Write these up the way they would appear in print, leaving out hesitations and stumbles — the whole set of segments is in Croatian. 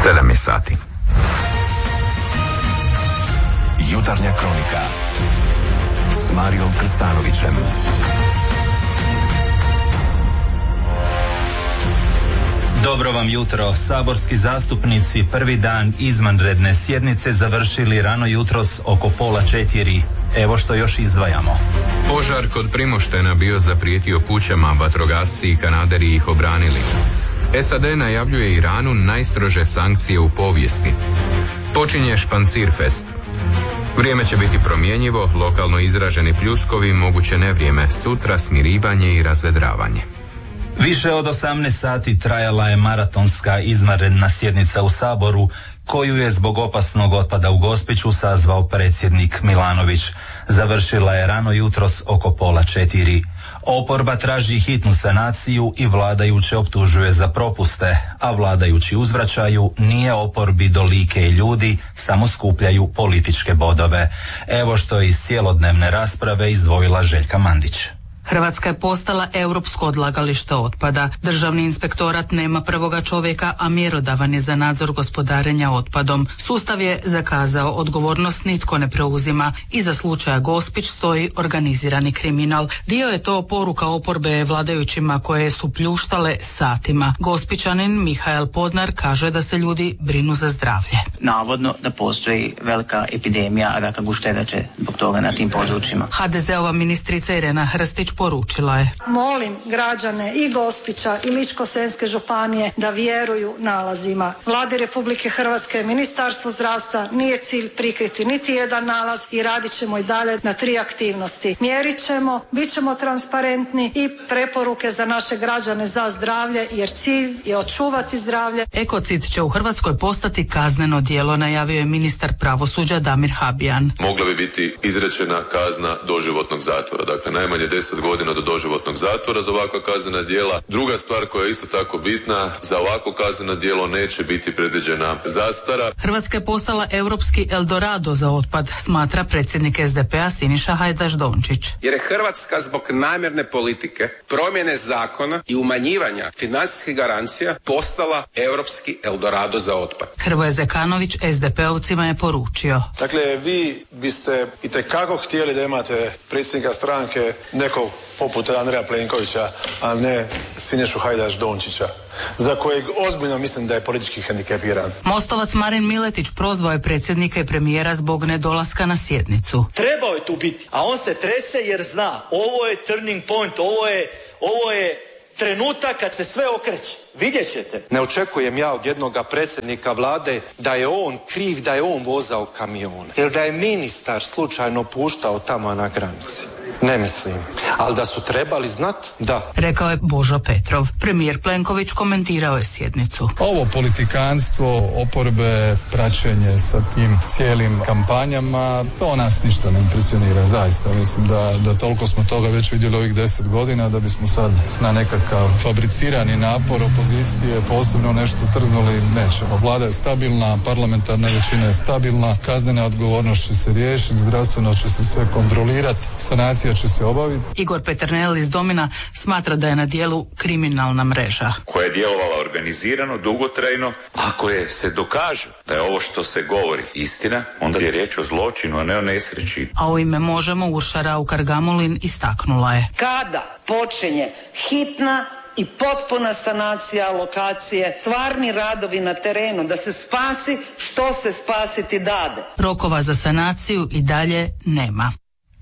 7 je sati. Jutarnja kronika s Marijom Krstanovićem. Dobro vam jutro. Saborski zastupnici prvi dan izvanredne sjednice završili rano jutros oko 3:30. Evo što još izdvajamo. Požar kod Primoštena bio zaprijetio kućama, vatrogasci i kanaderi ih obranili. SAD najavljuje Iranu najstrože sankcije u povijesti. Počinje Špancirfest. Vrijeme će biti promjenjivo, lokalno izraženi pljuskovi, moguće nevrijeme, sutra smirivanje i razvedravanje. Više od 18 sati trajala je maratonska izvanredna sjednica u Saboru, koju je zbog opasnog otpada u Gospiću sazvao predsjednik Milanović. Završila je rano jutros oko 3:30. Oporba traži hitnu sanaciju i vladajuće optužuje za propuste, a vladajući uzvraćaju: nije oporbi do like i ljudi, samo skupljaju političke bodove. Evo što je iz cjelodnevne rasprave izdvojila Željka Mandić. Hrvatska je postala europsko odlagalište otpada. Državni inspektorat nema prvoga čovjeka, a mjerodavan je za nadzor gospodarenja otpadom. Sustav je zakazao, odgovornost nitko ne preuzima. Iza slučaja Gospić stoji organizirani kriminal. Dio je to poruka oporbe vladajućima koje su pljuštale satima. Gospićanin Mihael Podnar kaže da se ljudi brinu za zdravlje. Navodno da postoji velika epidemija raka gušterače zbog toga na tim područjima. HDZ-ova ministrica Irena Hrstić poručila je: molim građane i Gospića i Ličko-senjske županije da vjeruju nalazima Vlade Republike Hrvatske, Ministarstvo zdravstva. Nije cilj prikriti niti jedan nalaz i radit ćemo i dalje na 3 aktivnosti. Mjerit ćemo, bit ćemo transparentni i preporuke za naše građane za zdravlje, jer cilj je očuvati zdravlje. Ekocid će u Hrvatskoj postati kazneno djelo, najavio je ministar pravosuđa Damir Habijan. Mogla bi biti izrečena kazna doživotnog zatvora, dakle najmanje 10 godina do doživotnog zatvora za ovakva kaznena djela. Druga stvar koja je isto tako bitna, za ovako kazneno djelo neće biti predviđena zastara. Hrvatska je postala europski Eldorado za otpad, smatra predsjednik SDP-a Siniša Hajdaš Dončić. Jer je Hrvatska zbog namjerne politike, promjene zakona i umanjivanja financijskih garancija postala europski Eldorado za otpad. Hrvoje Zekanović SDP-ovcima je poručio: dakle, vi biste itekako htjeli da imate predsjednika stranke nekog poput Andreja Plenkovića, a ne Sinišu Hajdaš Dončića, za kojeg ozbiljno mislim da je politički hendikepiran. Mostovac Marin Miletić prozvao je predsjednika i premijera zbog nedolaska na sjednicu. Trebao je tu biti, a on se trese jer zna, ovo je turning point, ovo je trenutak kad se sve okreće. Vidjet ćete. Ne očekujem ja od jednoga predsjednika vlade da je on kriv, da je on vozao kamione. Jer da je ministar slučajno puštao tamo na granici. Ne mislim. Ali da su trebali znat, da. Rekao je Božo Petrov. Premijer Plenković komentirao je sjednicu. Ovo politikanstvo, oporbe, praćenje sa tim cijelim kampanjama, to nas ništa ne impresionira, zaista. Mislim da toliko smo toga već vidjeli ovih 10 godina da bismo sad na nekakav fabricirani napor opozicije posebno nešto trznuli nećemo. Vlada je stabilna, parlamentarna većina je stabilna, kaznena odgovornost će se riješiti, zdravstveno će se sve kontrolirati, sanacija će se obaviti. Igor Peternel iz Domina smatra da je na dijelu kriminalna mreža koja je djelovala organizirano, dugotrajno. Ako se dokaže da je ovo što se govori istina, onda je riječ o zločinu, a ne o nesreći. A u ime Možemo Urša Raukar-Gamulin istaknula je: kada počinje hitna i potpuna sanacija lokacije, stvarni radovi na terenu, da se spasi što se spasiti dade. Rokova za sanaciju i dalje nema.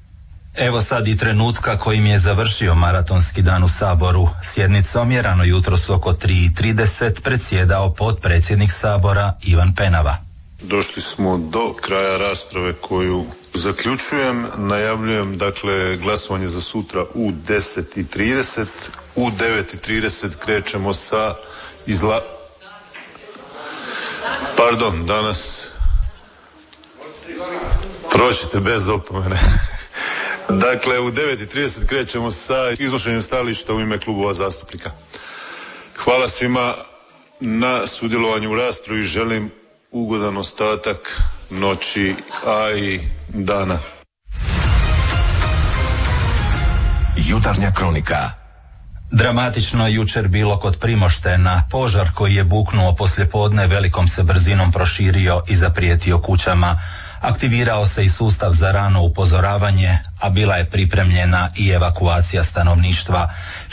Evo sad i trenutka kojim je završio maratonski dan u Saboru. Sjednicom je rano jutros oko 3:30 predsjedao potpredsjednik Sabora Ivan Penava. Došli smo do kraja rasprave koju zaključujem. Najavljujem dakle glasovanje za sutra u 10:30. U 9:30 krećemo sa danas proćete bez opomene. Dakle, u 9:30 krećemo sa iznošenjem stajališta u ime klubova zastupnika. Hvala svima na sudjelovanju u raspravi. Želim ugodan ostatak noći, a i dana. Jutarnja kronika Dramatično je jučer bilo kod Primoštena. Požar koji je buknuo poslijepodne velikom se brzinom proširio i zaprijetio kućama. Aktivirao se i sustav za rano upozoravanje, a bila je pripremljena i evakuacija stanovništva.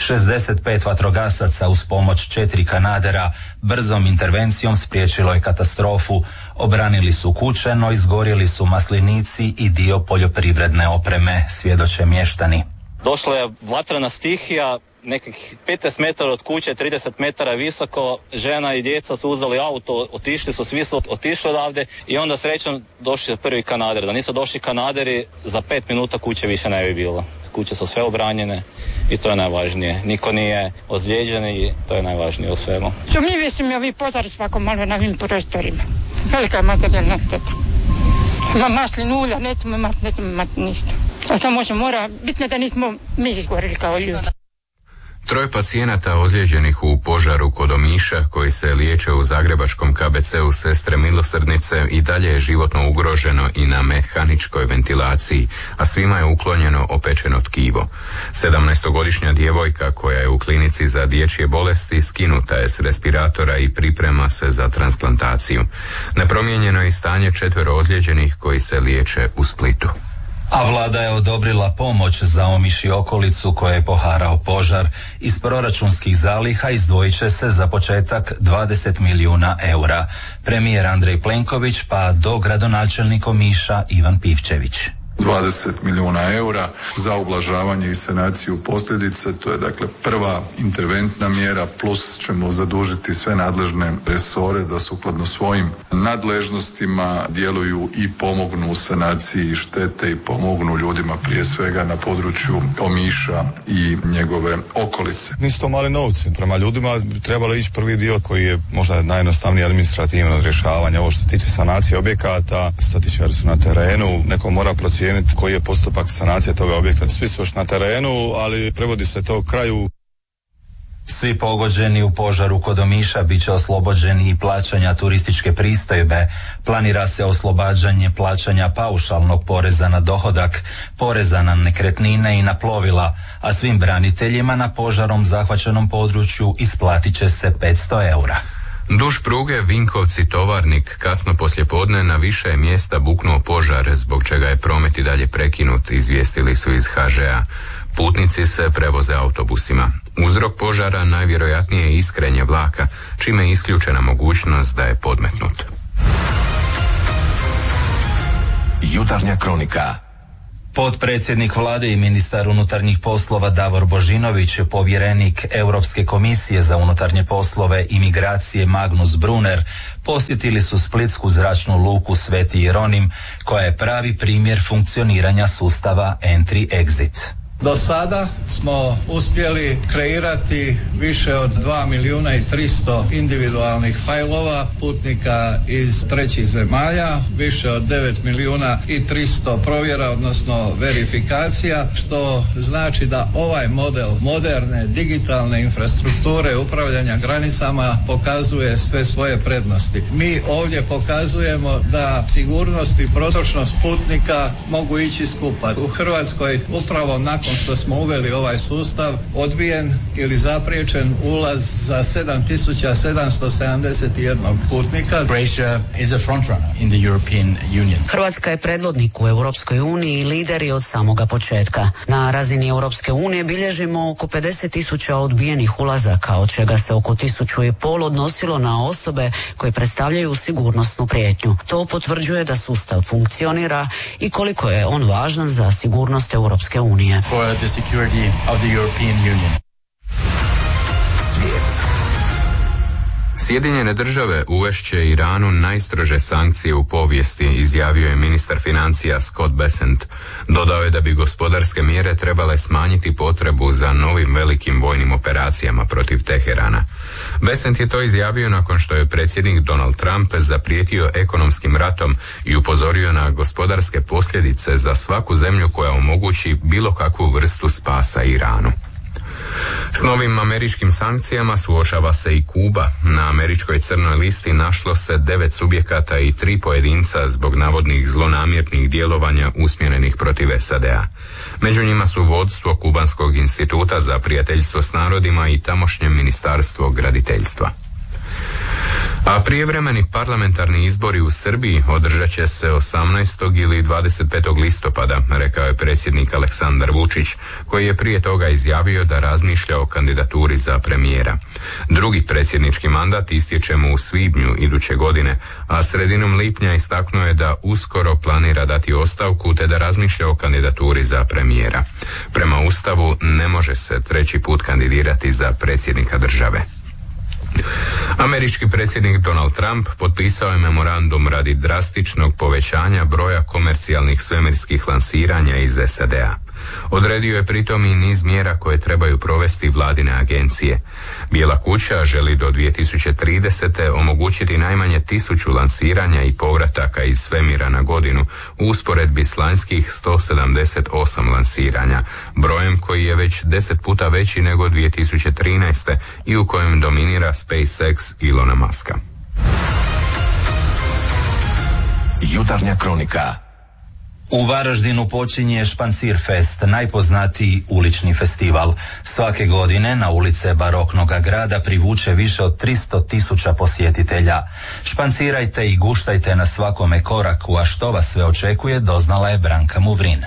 65 vatrogasaca uz pomoć 4 kanadera brzom intervencijom spriječilo je katastrofu. Obranili su kuće, no izgorjeli su maslinici i dio poljoprivredne opreme, svjedoče mještani. Došla je vatrena stihija, nekih 15 metara od kuće, 30 metara visoko, žena i djeca su uzeli auto, otišli su, svi su otišli odavde i onda srećom došli prvi kanader. Da nisu došli kanaderi, za 5 minuta kuće više ne bi bilo. Kuće su sve obranjene i to je najvažnije. Niko nije ozlijeđen i to je najvažnije u svemu. Sumnjivi su mi ovi požari svako malo na ovim prostorima. Velika je materijalna šteta. Ima maslin ulja, nećemo imati ništa. A to mora, bitno da nismo mi izgorili kao ljudi. 3 pacijenata ozlijeđenih u požaru kod Omiša, koji se liječe u zagrebačkom KBC-u Sestre Milosrdnice, i dalje je životno ugroženo i na mehaničkoj ventilaciji, a svima je uklonjeno opečeno tkivo. 17-godišnja djevojka koja je u klinici za dječje bolesti skinuta je s respiratora i priprema se za transplantaciju. Nepromijenjeno je i stanje 4 ozlijeđenih koji se liječe u Splitu. A vlada je odobrila pomoć za Omiš i okolicu koje je poharao požar. Iz proračunskih zaliha izdvojit će se za početak 20 milijuna eura. Premijer Andrej Plenković pa dogradonačelnik Omiša Ivan Pivčević. 20 milijuna eura za ublažavanje i sanaciju posljedica, to je dakle prva interventna mjera, plus ćemo zadužiti sve nadležne resore da sukladno svojim nadležnostima djeluju i pomognu u sanaciji štete i pomognu ljudima prije svega na području Omiša i njegove okolice. Nisu to mali novci, prema ljudima trebalo ići prvi dio koji je možda najjednostavnije administrativno rješavanje, ovo što se tiče sanacije objekata, statičari su na terenu, neko mora procijeniti koji je postupak sanacije toga objekta. Svi su još na terenu, ali prevodi se to kraju. Svi pogođeni u požaru kod Omiša bit će oslobođeni i plaćanja turističke pristojbe. Planira se oslobađanje plaćanja paušalnog poreza na dohodak, poreza na nekretnine i na plovila, a svim braniteljima na požarom zahvaćenom području isplatit će se 500 eura. Duž pruge Vinkovci-Tovarnik kasno poslijepodne na više mjesta buknuo požar, zbog čega je promet i dalje prekinut, izvijestili su iz HŽ-a. Putnici se prevoze autobusima. Uzrok požara najvjerojatnije je iskrenje vlaka, čime je isključena mogućnost da je podmetnut. Jutarnja kronika. Potpredsjednik vlade i ministar unutarnjih poslova Davor Božinović, povjerenik Europske komisije za unutarnje poslove i migracije Magnus Brunner posjetili su splitsku zračnu luku Sveti Jeronim, koja je pravi primjer funkcioniranja sustava Entry-Exit. Do sada smo uspjeli kreirati više od 2.300.000 individualnih fajlova putnika iz trećih zemalja, više od 9.300.000 provjera, odnosno verifikacija, što znači da ovaj model moderne digitalne infrastrukture upravljanja granicama pokazuje sve svoje prednosti. Mi ovdje pokazujemo da sigurnost i protočnost putnika mogu ići skupa. U Hrvatskoj upravo nakon što smo uveli ovaj sustav, odbijen ili zapriječen ulaz za 7.771 putnika. Croatia is a frontrunner in the European Union. Hrvatska je predvodnik u Europskoj uniji i lider je od samoga početka. Na razini Europske unije bilježimo oko 50.000 odbijenih ulazaka, od čega se oko 1.500 odnosilo na osobe koje predstavljaju sigurnosnu prijetnju. To potvrđuje da sustav funkcionira i koliko je on važan za sigurnost Europske unije. The security of the European Union. Sjedinjene države uvešće Iranu najstrože sankcije u povijesti, izjavio je ministar financija Scott Bessent. Dodao je da bi gospodarske mjere trebale smanjiti potrebu za novim velikim vojnim operacijama protiv Teherana. Bessent je to izjavio nakon što je predsjednik Donald Trump zaprijetio ekonomskim ratom i upozorio na gospodarske posljedice za svaku zemlju koja omogući bilo kakvu vrstu spasa Iranu. S novim američkim sankcijama suočava se i Kuba. Na američkoj crnoj listi našlo se 9 subjekata i 3 pojedinca zbog navodnih zlonamjernih djelovanja usmjerenih protiv SAD-a. Među njima su vodstvo Kubanskog instituta za prijateljstvo s narodima i tamošnje ministarstvo graditeljstva. A prijevremeni parlamentarni izbori u Srbiji održat će se 18. ili 25. listopada, rekao je predsjednik Aleksandar Vučić, koji je prije toga izjavio da razmišlja o kandidaturi za premijera. Drugi predsjednički mandat istječe mu u svibnju iduće godine, a sredinom lipnja istaknuo je da uskoro planira dati ostavku te da razmišlja o kandidaturi za premijera. Prema Ustavu ne može se treći put kandidirati za predsjednika države. Američki predsjednik Donald Trump potpisao je memorandum radi drastičnog povećanja broja komercijalnih svemirskih lansiranja iz SAD-a. Odredio je pritom i niz mjera koje trebaju provesti vladine agencije. Bijela kuća želi do 2030. omogućiti najmanje 1000 lansiranja i povrataka iz svemira na godinu u usporedbi s lanjskih 178 lansiranja, brojem koji je već 10 puta veći nego 2013. i u kojem dominira SpaceX Ilona Muska. Jutarnja kronika. U Varaždinu počinje Špancir Fest, najpoznatiji ulični festival. Svake godine na ulice baroknoga grada privuče više od 300.000 posjetitelja. Špancirajte i guštajte na svakome koraku, a što vas sve očekuje doznala je Branka Muvrin.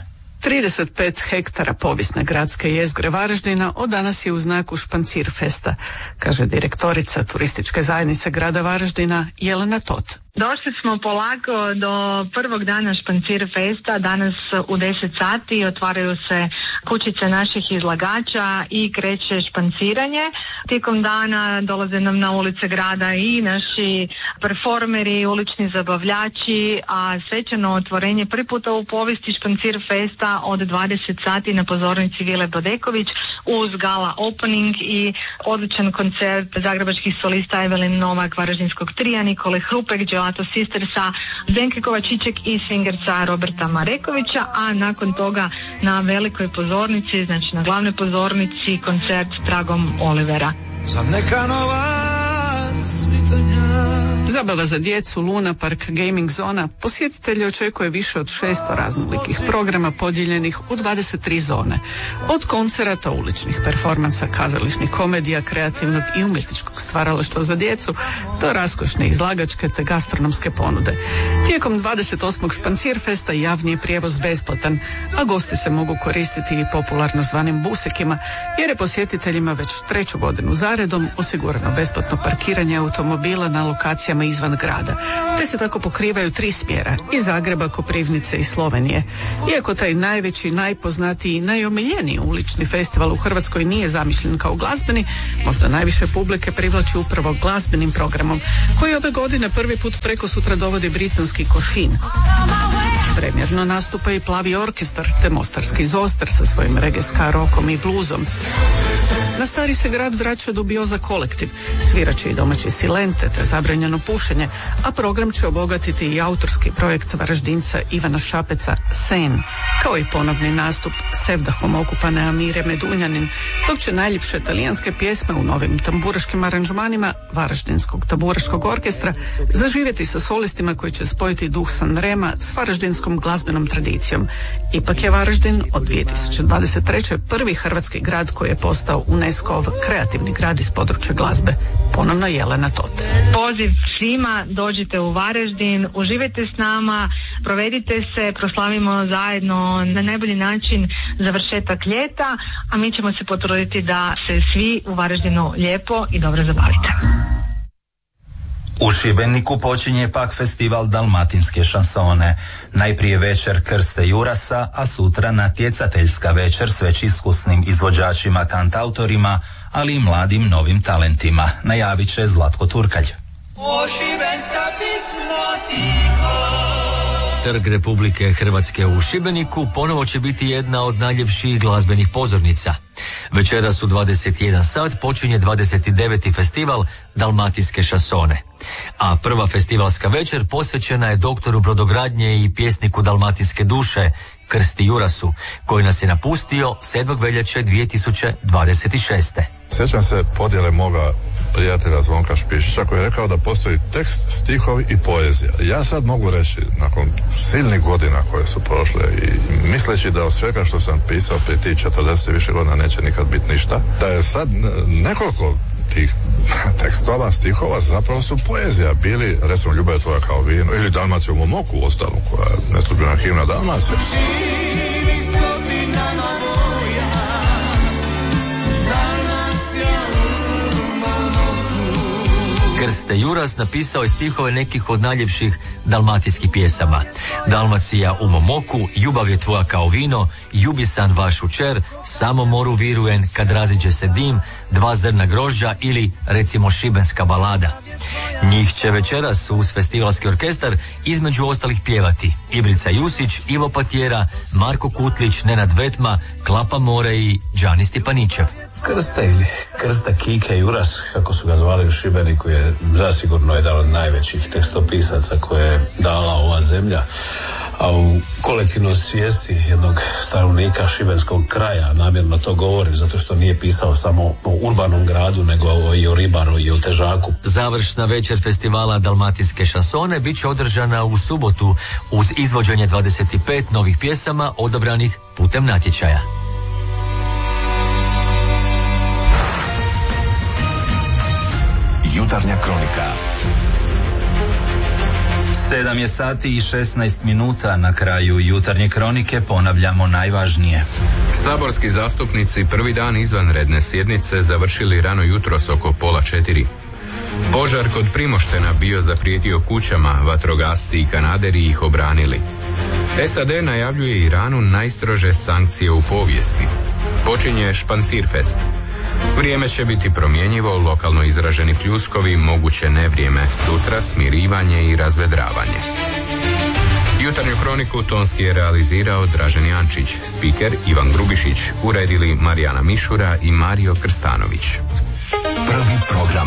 35 hektara povijesne gradske jezgre Varaždina od danas je u znaku Špancir Festa, kaže direktorica turističke zajednice grada Varaždina Jelena Tot. Došli smo polako do prvog dana Špancir Festa. Danas u 10 sati otvaraju se kućice naših izlagača i kreće španciranje. Tijekom dana dolaze nam na ulice grada i naši performeri, ulični zabavljači, a svečano otvorenje prvi puta u povijesti Špancir Festa od 20 sati na pozornici Vile Bodeković uz gala opening i odličan koncert zagrebačkih solista Evelin Novak, Varaždinskog trija, Nikole Hrupek, Gelato Sistersa, Zdenke Kovačićek i swingerca Roberta Marekovića, a nakon toga na velikoj pozornici, znači na glavnoj pozornici, koncert Tragom Olivera. Za neka nova svitanja. Zabava za djecu, Luna Park, gaming zona, posjetitelji očekuje više od 600 raznolikih programa podijeljenih u 23 zone. Od koncerata, uličnih performansa, kazališnih komedija, kreativnog i umjetničkog stvaralaštva za djecu, do raskošne izlagačke te gastronomske ponude. Tijekom 28. Špancir Festa javni je prijevoz besplatan, a gosti se mogu koristiti i popularno zvanim busekima, jer je posjetiteljima već 3. godinu zaredom osigurano besplatno parkiranje automobila na lokacijama izvan grada, te se tako pokrivaju 3 smjera, iz Zagreba, Koprivnice i Slovenije. Iako taj najveći, najpoznatiji i najomiljeniji ulični festival u Hrvatskoj nije zamišljen kao glazbeni, možda najviše publike privlači upravo glazbenim programom, koji ove godine prvi put preko sutra dovodi britanski Košin. Premjerno nastupa i Plavi orkestar, te mostarski Zoster sa svojim reggae ska rokom i bluzom. Na Stari se grad vraća Dubioza kolektiv, svirat će i domaći Silente te zabranjeno pušenje, a program će obogatiti i autorski projekt Varaždinca Ivana Šapeca Sen, kao i ponovni nastup Sevdahom okupane Amire Medunjanin, dok će najljepše talijanske pjesme u novim tamburaškim aranžmanima Varaždinskog tamburaškog orkestra zaživjeti sa solistima koji će spojiti duh Sanrema s varaždinskom glazbenom tradicijom. Ipak je Varaždin od 2023. prvi hrvatski grad koji je postao UNESCO-ov kreativni grad iz područja glazbe. Ponovno Jelena Tot. Poziv svima, dođite u Varaždin, uživajte s nama, provedite se, proslavimo zajedno na najbolji način završetak ljeta, a mi ćemo se potruditi da se svi u Varaždinu lijepo i dobro zabavite. U Šibeniku počinje pak festival dalmatinske šansone. Najprije večer Krste Jurasa, a sutra natjecateljska večer s već iskusnim izvođačima, kantautorima, ali i mladim novim talentima. Najavit će Zlatko Turkalj. Trg Republike Hrvatske u Šibeniku ponovo će biti jedna od najljepših glazbenih pozornica. Večeras u 21 sat počinje 29. festival dalmatinske šansone. A prva festivalska večer posvećena je doktoru brodogradnje i pjesniku dalmatinske duše Krsti Jurasu, koji nas je napustio 7. veljače 2026. Sjećam se podjele moga prijatelja Zvonka Špišića koji je rekao da postoji tekst, stihovi i poezija. Ja sad mogu reći, nakon silnih godina koje su prošle i misleći da od svega što sam pisao prije tih 40 više godina neće nikad biti ništa, da je sad nekoliko tih tekstova, stihova zapravo su poezija. Bili, recimo, Ljubav je tvoja kao vino ili Dalmaciju u mom oku, ostalom, koja je neslužbena himna Dalmacije. Krste Juras napisao je stihove nekih od najljepših dalmatinskih pjesama. Dalmacija u mom oku, Ljubav je tvoja kao vino, Ljubisan vaš učer, Samo moru virujem kad raziđe se dim, Dva zrna grožđa ili recimo Šibenska balada. Njih će večeras uz festivalski orkestar između ostalih pjevati Ibrica Jusić, Ivo Patjera, Marko Kutlić, Nenad Vetma, Klapa More i Đani Stipaničev. Krsta ili Krsta Kike Juras, kako su ga zvali u Šibeniku, je zasigurno jedan od najvećih tekstopisaca koje je dala ova zemlja, a u kolektivnoj svijesti jednog stanovnika šibenskog kraja, namjerno to govorim zato što nije pisao samo o urbanom gradu, nego i o ribaru i o težaku. Završna večer festivala Dalmatinske šansone bit će održana u subotu uz izvođenje 25 novih pjesama odabranih putem natječaja. Jutarnja kronika. 7 je sati i 16 minuta. Na kraju jutarnje kronike ponavljamo najvažnije. Saborski zastupnici prvi dan izvanredne sjednice završili rano jutros oko 3:30. Požar kod Primoštena bio zaprijetio kućama, vatrogasci i kanaderi ih obranili. SAD najavljuje Iranu najstrože sankcije u povijesti. Počinje Špancirfest. Vrijeme će biti promjenjivo, lokalno izraženi pljuskovi, moguće nevrijeme, sutra smirivanje i razvedravanje. Jutarnju kroniku tonski je realizirao Dražen Jančić, spiker Ivan Grubišić, uredili Marijana Mišura i Mario Krstanović. Prvi program.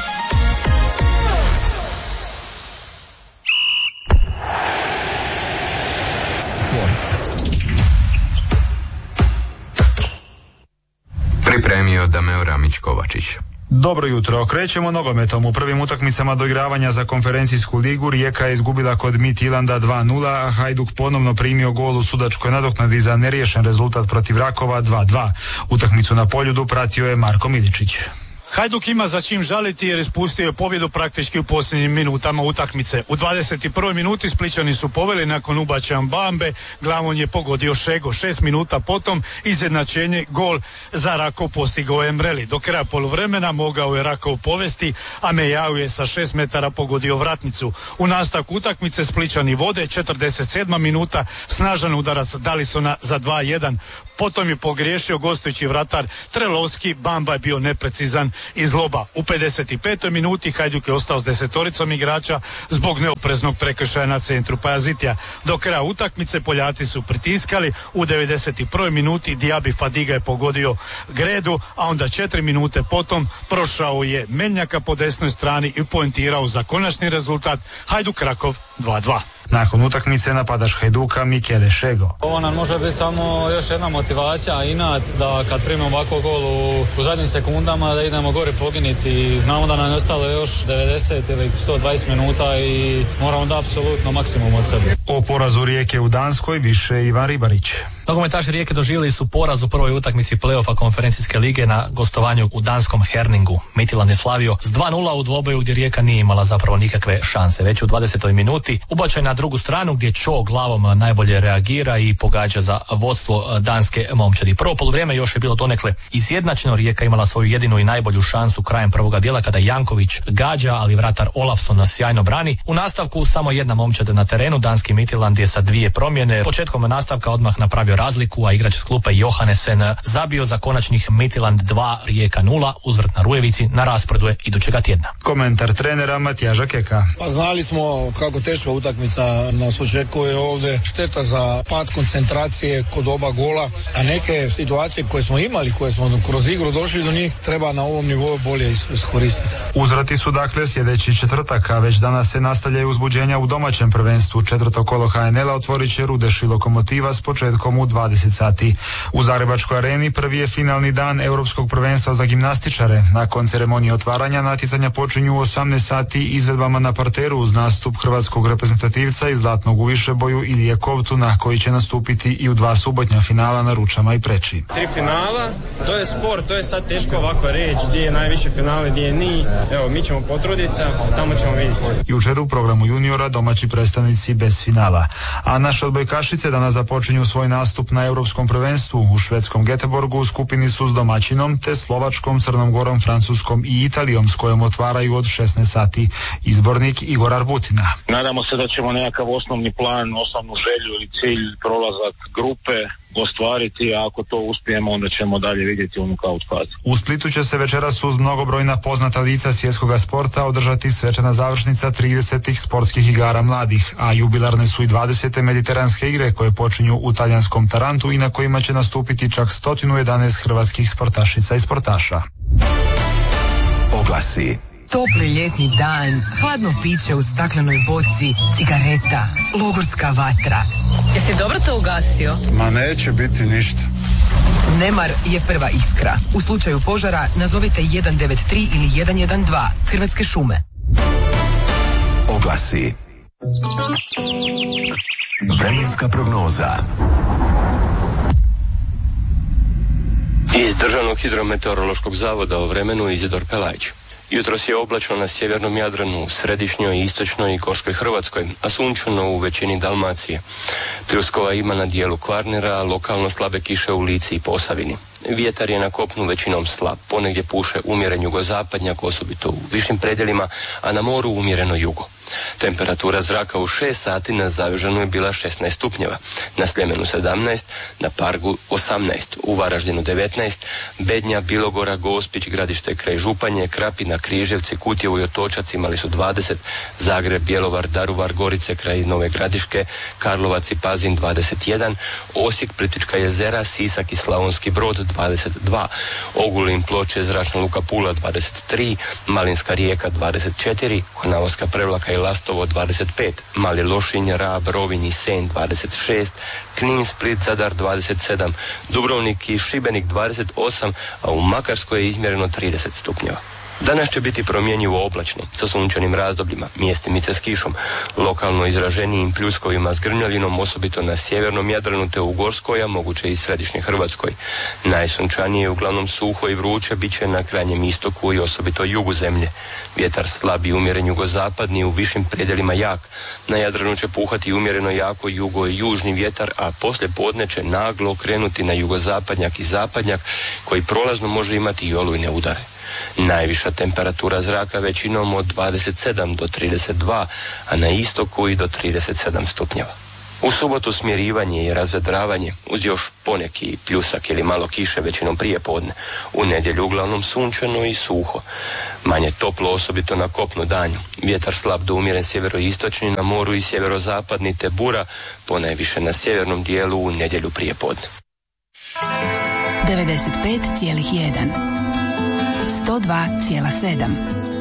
Pripremio Dameo Ramić-Kovačić. Dobro jutro, krećemo nogometom. U prvim utakmicama doigravanja za konferencijsku ligu Rijeka je izgubila kod Midtjylanda 2:0, a Hajduk ponovno primio gol u sudačkoj nadoknadi za neriješen rezultat protiv Rakova 2:2. Utakmicu na Poljudu pratio je Marko Miličić. Hajduk ima za čim žaliti jer ispustio je pobjedu praktički u posljednjim minutama utakmice. U 21. minuti Splićani su poveli nakon ubačaja Bambe, glavom je pogodio Šego. 6 minuta potom izjednačenje, gol za Rakov postigao Emreli. Do kraja poluvremena mogao je Rakov povesti, a Mejau je sa 6 metara pogodio vratnicu. U nastavku utakmice Splićani vode, 47. minuta, snažan udarac Dalisona za 2:1. Potom je pogriješio gostujući vratar Trelovski, Bamba je bio neprecizan iz loba. U 55. minuti Hajduk je ostao s 10 igrača zbog neopreznog prekršaja na centru Pajazitija. Do kraja utakmice Poljati su pritiskali, u 91. minuti Diaby Fadiga je pogodio Gredu, a onda 4 minute potom prošao je Meljnjaka po desnoj strani i poentirao za konačni rezultat Hajduk Rakov 2:2. Nakon utakmice napadaš Hajduka Michele Šego. Ovo nam može biti samo još jedna motivacija, inat da kad primimo ovako gol u zadnjim sekundama da idemo gore poginiti. Znamo da nam je ostalo još 90 ili 120 minuta i moramo da apsolutno maksimum od sebe. O porazu Rijeke u Danskoj više Ivan Ribarić. Nogometaši Rijeke doživjeli su poraz u prvoj utakmici play-offa konferencijske lige na gostovanju u danskom Herningu. Midtjylland je slavio s 2:0 u dvoboju gdje Rijeka nije imala zapravo nikakve šanse. Već u 20. minuti ubačaj na drugu stranu gdje Cho glavom najbolje reagira i pogađa za vodstvo danske momčadi. Prvo poluvrijeme još je bilo donekle izjednačeno, Rijeka imala svoju jedinu i najbolju šansu krajem prvoga dijela kada Janković gađa, ali vratar Olafsson sjajno brani. U nastavku samo jedna momčad na terenu, danski Midtjylland je sa 2 promjene. Početkom nastavka odmah napravio razliku, a igrač iz klupe Johannesen zabio za konačnih Midtjylland 2, Rijeka 0, uzvrt na Rujevici na rasporedu je idućega tjedna. Komentar trenera Matijaža Keka. Pa znali smo kako teška utakmica nas očekuje ovdje, šteta za pad koncentracije kod oba gola, a neke situacije koje smo imali, koje smo kroz igru došli do njih, treba na ovom nivou bolje iskoristiti. Uzvrati su dakle sljedeći četvrtak, a već danas se nastavljaju uzbuđenja u domaćem prvenstvu. 4. kolo HNL-a otvorit će Rudeš i Lokomotiva s početkom u 20 sati. U Zagrebačkoj areni prvi je finalni dan Europskog prvenstva za gimnastičare. Nakon ceremonije otvaranja natjecanja počinju u 18 sati izvedbama na parteru uz nastup hrvatskog reprezentativca i zlatnog u višeboju Ilije Kovtuna, koji će nastupiti i u 2 subotnja finala na Ručama i Preči. 3 finala, to je sport, to je sad teško ovako reći gdje je najviše finale, gdje je ni. Evo, mi ćemo potruditi se, tamo ćemo vidjeti. Jučer u programu juniora domaći predstavnici bez finala. A naše odbojkašice danas započinju svoj nastup na Europskom prvenstvu. U švedskom Göteborgu u skupini su s domaćinom te Slovačkom, Crnom Gorom, Francuskom i Italijom s kojom otvaraju od 16 sati. Izbornik Igor Arbutina. Nadamo se da ćemo nekakav osnovni plan, osnovnu želju ili cilj, prolazak grupe ostvariti, a ako to uspijemo onda ćemo dalje vidjeti u nokaut fazi. U Splitu će se večeras uz mnogobrojna poznata lica svjetskoga sporta održati svečana završnica 30. sportskih igara mladih, a jubilarne su i 20. mediteranske igre koje počinju u talijanskom Tarantu i na kojima će nastupiti čak 111 hrvatskih sportašica i sportaša. Oglasi. Topli ljetni dan, hladno piće u staklenoj boci, cigareta, logorska vatra. Jesi dobro to ugasio? Ma neće biti ništa. Nemar je prva iskra. U slučaju požara nazovite 193 ili 112. Hrvatske šume. Oglasi. Vremenska prognoza. Iz Državnog hidrometeorološkog zavoda o vremenu Izidor Pelajić. Jutros je oblačno na sjevernom Jadranu, središnjoj, istočnoj i Korskoj Hrvatskoj, a sunčano u većini Dalmacije. Pljuskova ima na dijelu Kvarnera, lokalno slabe kiše u Lici i Posavini. Vjetar je na kopnu većinom slab, ponegdje puše umjeren jugozapadnjak, osobito u višim predjelima, a na moru umjereno jugo. Temperatura zraka u 6 sati na Zavežanu je bila 16 stupnjeva, na Sljemenu 17, na Pargu 18, u Varaždinu 19, Bednja, Bilogora, Gospić, Gradište kraj Županje, Krapina, Križevci, Kutjevo i Otočac imali su 20, Zagreb, Bjelovar, Daruvar, Gorice kraj Nove Gradiške, Karlovac i Pazin 21, Osijek, Plitvička jezera, Sisak i Slavonski Brod 22, Ogulin, Ploče, Zračna luka Pula 23, Malinska Rijeka 24, Hornavska Prevlaka i Lastovo 25, Mali Lošinj, Rab, Rovinj i Senj 26, Knin, Split, Zadar 27, Dubrovnik i Šibenik 28, a u Makarskoj je izmjereno 30 stupnjeva. Danas će biti promjenjivo oblačno, sa sunčanim razdobljima, mjestimice s kišom, lokalno izraženijim pljuskovima s grmljavinom, osobito na sjevernom Jadranu te u Gorskoj, a moguće i središnjoj Hrvatskoj. Najsunčanije je uglavnom suho i vruće, bit će na krajnjem istoku i osobito jugu zemlje. Vjetar slab i umjeren jugozapadni, u višim predjelima jak. Na Jadranu će puhati umjereno jako jugo i južni vjetar, a poslije podne će naglo okrenuti na jugozapadnjak i zapadnjak, koji prolazno može imati i olujne udare. Najviša temperatura zraka većinom od 27 do 32, a na istoku i do 37 stupnjeva. U subotu smirivanje i razvedravanje, uz još poneki pljusak ili malo kiše većinom prije podne. U nedjelju uglavnom sunčano i suho. Manje toplo, osobito na kopnu danju. Vjetar slab do umjeren sjeveroistočni, na moru i sjeverozapadni te bura, ponajviše na sjevernom dijelu u nedjelju prije podne. 95,1 102,7